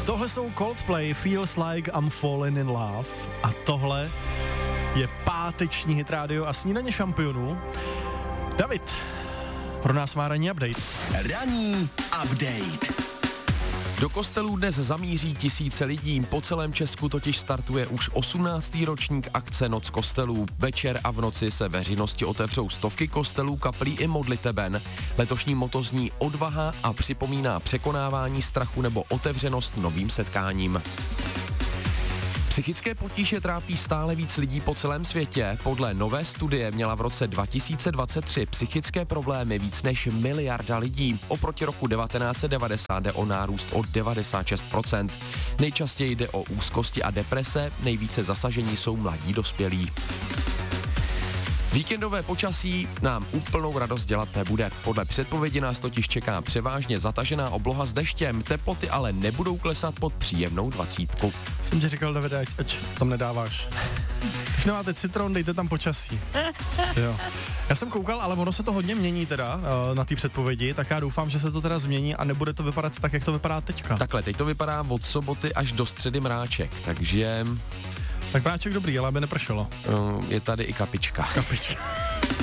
Tohle jsou Coldplay, Feels Like I'm Falling in Love. A tohle je páteční hit rádio a snídaně šampionů. David, pro nás má ranní update. Ranní update. Do kostelů dnes zamíří tisíce lidí. Po celém Česku totiž startuje už 18. ročník akce Noc kostelů. Večer a v noci se veřejnosti otevřou stovky kostelů, kaplí i modliteben. Letošní motto zní odvaha a připomíná překonávání strachu nebo otevřenost novým setkáním. Psychické potíže trápí stále víc lidí po celém světě. Podle nové studie měla v roce 2023 psychické problémy víc než miliarda lidí. Oproti roku 1990 jde o nárůst o 96%. Nejčastěji jde o úzkosti a deprese, nejvíce zasažení jsou mladí dospělí. Víkendové počasí nám úplnou radost dělat nebude. Podle předpovědi nás totiž čeká převážně zatažená obloha s deštěm, teploty ale nebudou klesat pod příjemnou 20. Jsem ti říkal, Davide, ať tam nedáváš. Když nemáte citron, dejte tam počasí. Jo. Já jsem koukal, ale ono se to hodně mění teda na té předpovědi, tak já doufám, že se to teda změní a nebude to vypadat tak, jak to vypadá teďka. Takhle, teď to vypadá od soboty až do středy mráček, takže... Tak mráček dobrý, ale aby nepršelo. Je tady i kapička. Kapička.